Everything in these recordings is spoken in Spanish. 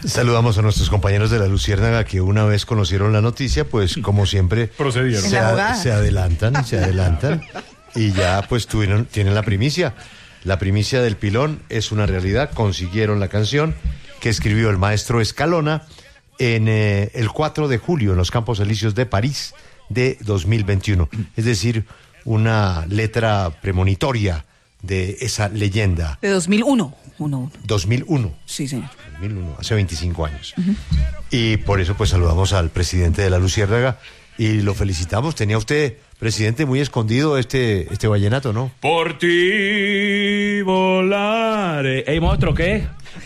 Saludamos a nuestros compañeros de La Luciérnaga que una vez conocieron la noticia, pues como siempre procedieron. Se adelantan y ya pues tienen la primicia. La primicia del pilón es una realidad. Consiguieron la canción que escribió el maestro Escalona en el 4 de julio en los Campos Elíseos de París de 2021. Es decir, una letra premonitoria de esa leyenda. De 2001. 2001. Sí, señor. 2001, hace 25 años. Y por eso pues saludamos al presidente de La Luciérnaga y lo felicitamos. Tenía usted, presidente, muy escondido este vallenato, ¿no? Por ti volar. Ey, monstruo, ¿qué?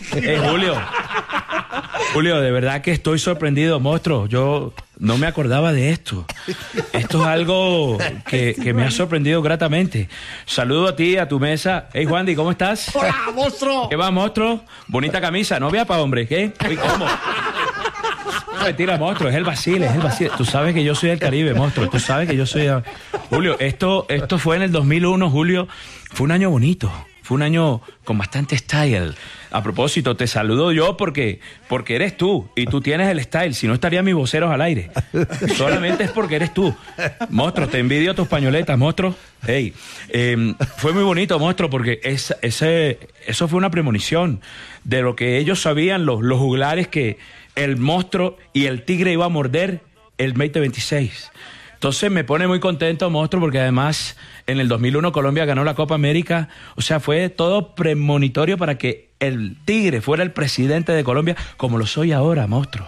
Julio, de verdad que estoy sorprendido, monstruo. Yo no me acordaba de esto. Esto es algo que me ha sorprendido gratamente. Saludo a ti, a tu mesa. Hey, Juandi, ¿cómo estás? ¡Hola, monstruo! ¿Qué va, monstruo? Bonita camisa, novia para hombre, ¿qué? Uy, ¿cómo? No, mentira, monstruo, es el Basile. Tú sabes que yo soy del Caribe, monstruo. Tú sabes que yo soy... Julio, esto fue en el 2001, Julio. Fue un año bonito. Fue un año con bastante style. A propósito, te saludo yo porque eres tú y tú tienes el style. Si no, estarían mis voceros al aire. Solamente es porque eres tú. Monstruo, te envidio tus pañoletas, monstruo. Hey, fue muy bonito, monstruo, porque eso fue una premonición de lo que ellos sabían, los juglares, que el monstruo y el tigre iba a morder el 2026. Entonces me pone muy contento, monstruo, porque además en el 2001 Colombia ganó la Copa América. O sea, fue todo premonitorio para que el tigre fuera el presidente de Colombia, como lo soy ahora, monstruo.